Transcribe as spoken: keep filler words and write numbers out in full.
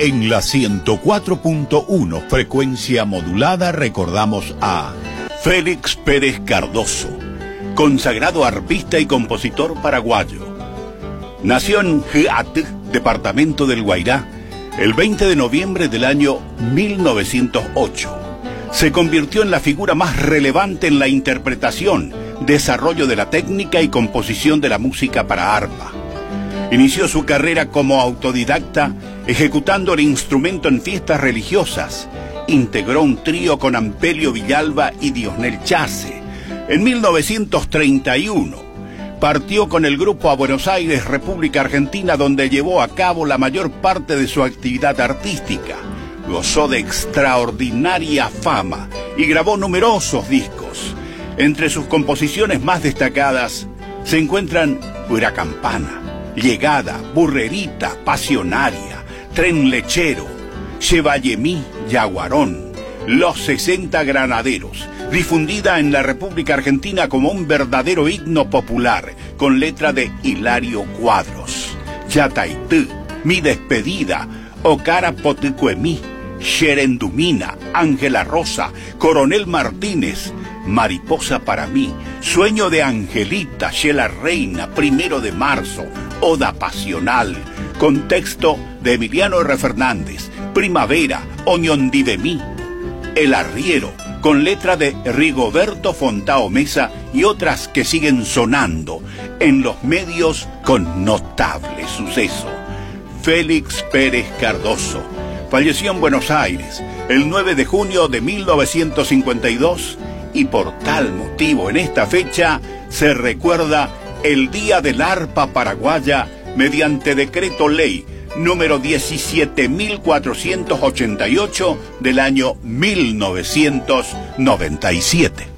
En la ciento cuatro punto uno frecuencia modulada recordamos a Félix Pérez Cardoso, consagrado arpista y compositor paraguayo. Nació en Hueat, departamento del Guairá, el veinte de noviembre del año mil novecientos ocho. Se convirtió en la figura más relevante en la interpretación, desarrollo de la técnica y composición de la música para arpa. Inició su carrera como autodidacta, ejecutando el instrumento en fiestas religiosas. Integró un trío con Ampelio Villalba y Diosnel Chase. En mil novecientos treinta y uno partió con el grupo a Buenos Aires, República Argentina, donde llevó a cabo la mayor parte de su actividad artística. Gozó de extraordinaria fama y grabó numerosos discos. Entre sus composiciones más destacadas se encuentran Huracampana, Llegada, Burrerita, Pasionaria, Tren Lechero, Chevallemí, Yaguarón, Los sesenta Granaderos, difundida en la República Argentina como un verdadero himno popular, con letra de Hilario Cuadros, Yataitú, Mi Despedida, Ocara Poticuemí, Xerendumina, Ángela Rosa, Coronel Martínez, Mariposa para mí, Sueño de Angelita, Shela Reina, Primero de Marzo, Oda Pasional, con texto de Emiliano R. Fernández, Primavera, Oñondi de mí, El Arriero, con letra de Rigoberto Fontao Mesa y otras que siguen sonando en los medios con notable suceso. Félix Pérez Cardoso falleció en Buenos Aires el nueve de junio de mil novecientos cincuenta y dos y por tal motivo en esta fecha se recuerda el Día del Arpa Paraguaya mediante decreto ley número diecisiete mil cuatrocientos ochenta y ocho del año mil novecientos noventa y siete.